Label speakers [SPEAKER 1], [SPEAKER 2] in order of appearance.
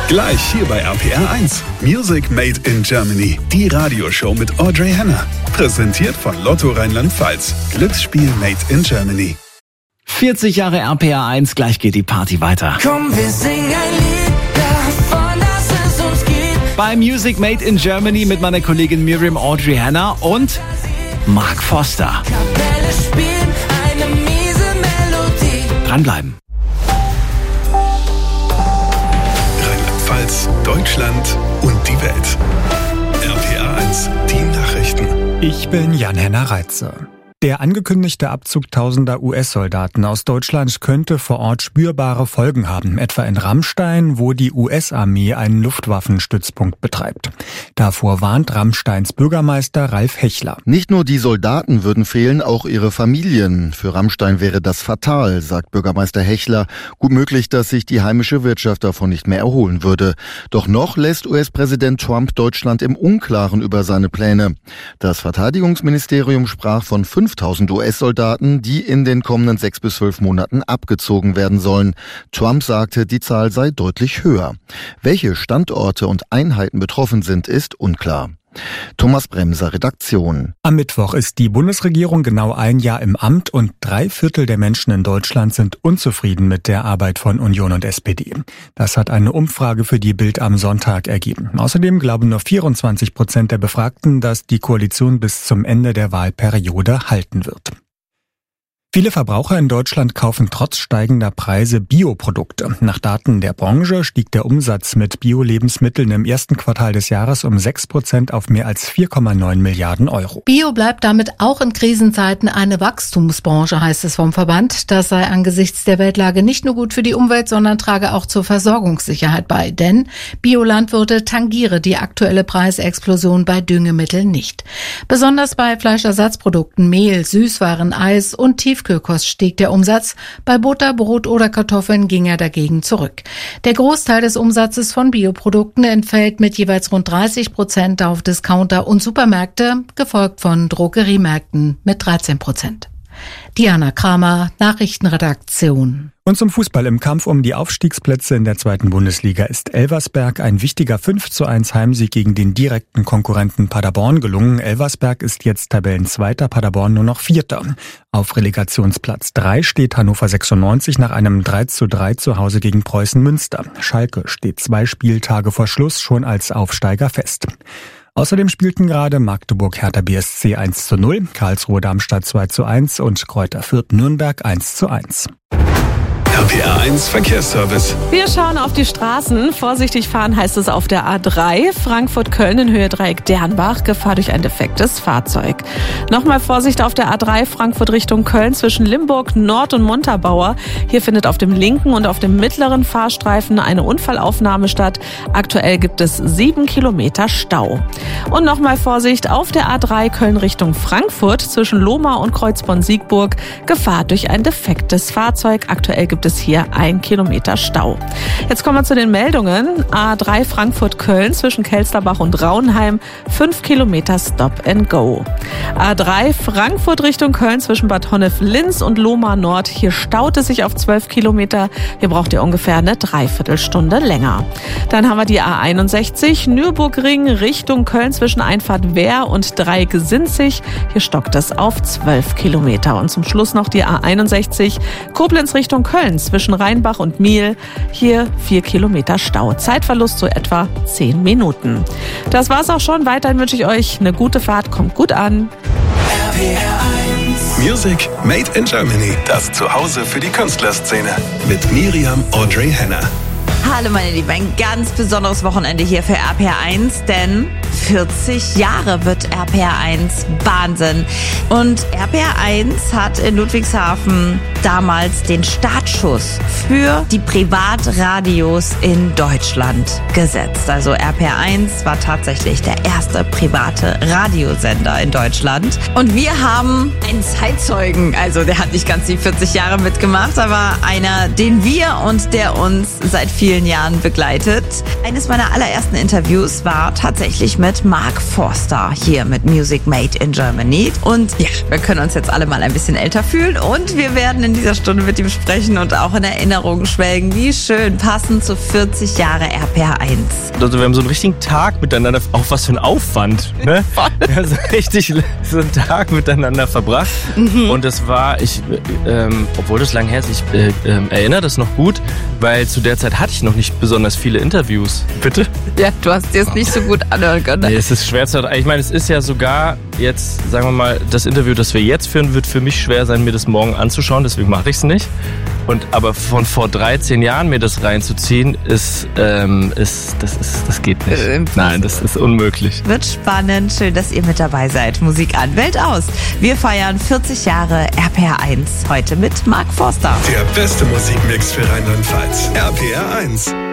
[SPEAKER 1] Gleich hier bei RPR 1. Music Made in Germany. Die Radioshow mit Audrey Henner. Präsentiert von Lotto Rheinland-Pfalz. Glücksspiel Made in Germany.
[SPEAKER 2] 40 Jahre RPR 1, gleich geht die Party weiter.
[SPEAKER 3] Komm, wir singen ein Lied davon, dass es uns gibt.
[SPEAKER 2] Bei Music Made in Germany mit meiner Kollegin Miriam Audrey Henner und Mark Foster.
[SPEAKER 3] Kapelle spielt eine miese Melodie.
[SPEAKER 2] Dranbleiben.
[SPEAKER 1] Rheinland-Pfalz, Deutschland und die Welt. RPR 1, die Nachrichten.
[SPEAKER 4] Ich bin Jan-Henner Reitze. Der angekündigte Abzug tausender US-Soldaten aus Deutschland könnte vor Ort spürbare Folgen haben, etwa in Rammstein, wo die US-Armee einen Luftwaffenstützpunkt betreibt. Davor warnt Rammsteins Bürgermeister Ralf Hechler.
[SPEAKER 5] Nicht nur die Soldaten würden fehlen, auch ihre Familien. Für Rammstein wäre das fatal, sagt Bürgermeister Hechler. Gut möglich, dass sich die heimische Wirtschaft davon nicht mehr erholen würde. Doch noch lässt US-Präsident Trump Deutschland im Unklaren über seine Pläne. Das Verteidigungsministerium sprach von 5.000 US-Soldaten, die in den kommenden 6 bis 12 Monaten abgezogen werden sollen. Trump sagte, die Zahl sei deutlich höher. Welche Standorte und Einheiten betroffen sind, ist unklar. Thomas Bremser, Redaktion.
[SPEAKER 4] Am Mittwoch ist die Bundesregierung genau ein Jahr im Amt und 3/4 der Menschen in Deutschland sind unzufrieden mit der Arbeit von Union und SPD. Das hat eine Umfrage für die Bild am Sonntag ergeben. Außerdem glauben nur 24% der Befragten, dass die Koalition bis zum Ende der Wahlperiode halten wird. Viele Verbraucher in Deutschland kaufen trotz steigender Preise Bioprodukte. Nach Daten der Branche stieg der Umsatz mit Bio-Lebensmitteln im ersten Quartal des Jahres um 6% auf mehr als 4,9 Milliarden Euro.
[SPEAKER 6] Bio bleibt damit auch in Krisenzeiten eine Wachstumsbranche, heißt es vom Verband. Das sei angesichts der Weltlage nicht nur gut für die Umwelt, sondern trage auch zur Versorgungssicherheit bei. Denn Biolandwirte tangiere die aktuelle Preisexplosion bei Düngemitteln nicht. Besonders bei Fleischersatzprodukten, Mehl, Süßwaren, Eis und Tiefkühlkost stieg der Umsatz. Bei Butter, Brot oder Kartoffeln ging er dagegen zurück. Der Großteil des Umsatzes von Bioprodukten entfällt mit jeweils rund 30% auf Discounter und Supermärkte, gefolgt von Drogeriemärkten mit 13%. Diana Kramer, Nachrichtenredaktion.
[SPEAKER 4] Und zum Fußball im Kampf um die Aufstiegsplätze in der 2. Bundesliga ist Elversberg ein wichtiger 5:1 Heimsieg gegen den direkten Konkurrenten Paderborn gelungen. Elversberg ist jetzt Tabellenzweiter, Paderborn nur noch Vierter. Auf Relegationsplatz 3 steht Hannover 96 nach einem 3:3 zu Hause gegen Preußen Münster. Schalke steht 2 Spieltage vor Schluss schon als Aufsteiger fest. Außerdem spielten gerade Magdeburg Hertha BSC 1:0, Karlsruhe Darmstadt 2:1 und Greuther Fürth Nürnberg 1:1.
[SPEAKER 1] RPR 1 Verkehrsservice.
[SPEAKER 7] Wir schauen auf die Straßen. Vorsichtig fahren heißt es auf der A3. Frankfurt-Köln in Höhe Dreieck Dernbach. Gefahr durch ein defektes Fahrzeug. Nochmal Vorsicht auf der A3 Frankfurt Richtung Köln zwischen Limburg Nord und Montabaur. Hier findet auf dem linken und auf dem mittleren Fahrstreifen eine Unfallaufnahme statt. Aktuell gibt es 7 Kilometer Stau. Und nochmal Vorsicht auf der A3 Köln Richtung Frankfurt zwischen Lohmar und Kreuzborn-Siegburg. Gefahr durch ein defektes Fahrzeug. Aktuell gibt es hier 1 Kilometer Stau. Jetzt kommen wir zu den Meldungen. A3 Frankfurt-Köln zwischen Kelsterbach und Raunheim, 5 Kilometer Stop and Go. A3 Frankfurt Richtung Köln zwischen Bad Honnef-Linz und Lohmar Nord. Hier staut es sich auf 12 Kilometer. Hier braucht ihr ungefähr eine Dreiviertelstunde länger. Dann haben wir die A61 Nürburgring Richtung Köln zwischen Einfahrt Wehr und Dreieck-Sinzig. Hier stockt es auf 12 Kilometer. Und zum Schluss noch die A61 Koblenz Richtung Köln zwischen Rheinbach und Miel. Hier 4 Kilometer Stau. Zeitverlust so etwa 10 Minuten. Das war's auch schon. Weiterhin wünsche ich euch eine gute Fahrt. Kommt gut an.
[SPEAKER 1] RPR 1 Music Made in Germany. Das Zuhause für die Künstlerszene. Mit Miriam Audrey Henner.
[SPEAKER 8] Hallo meine Lieben, ein ganz besonderes Wochenende hier für RPR1, denn 40 Jahre wird RPR1 Wahnsinn. Und RPR1 hat in Ludwigshafen damals den Startschuss für die Privatradios in Deutschland gesetzt. Also RPR1 war tatsächlich der erste private Radiosender in Deutschland. Und wir haben einen Zeitzeugen, also der hat nicht ganz die 40 Jahre mitgemacht, aber einer, den wir und der uns seit vielen vielen Jahren begleitet. Eines meiner allerersten Interviews war tatsächlich mit Mark Forster hier mit Music Made in Germany. Und ja, wir können uns jetzt alle mal ein bisschen älter fühlen und wir werden in dieser Stunde mit ihm sprechen und auch in Erinnerungen schwelgen. Wie schön, passend zu 40 Jahre RPR1.
[SPEAKER 9] Also wir haben so einen richtigen Tag miteinander, auch was für ein Aufwand, ne? Wir haben so richtig so einen Tag miteinander verbracht. Und das war, obwohl das lang her ist, ich erinnere das noch gut, weil zu der Zeit hatte ich noch nicht besonders viele Interviews. Bitte?
[SPEAKER 7] Ja, du hast dir es nicht so gut anhören können.
[SPEAKER 9] Nee, es ist schwer zu... Ich meine, es ist ja sogar jetzt, sagen wir mal, das Interview, das wir jetzt führen, wird für mich schwer sein, mir das morgen anzuschauen, deswegen mache ich es nicht. Aber von vor 13 Jahren mir das reinzuziehen, das geht nicht. Nein, das ist unmöglich.
[SPEAKER 8] Wird spannend. Schön, dass ihr mit dabei seid. Musik an, Welt aus. Wir feiern 40 Jahre RPR1 heute mit Mark Forster.
[SPEAKER 1] Der beste Musikmix für Rheinland-Pfalz. RPR1.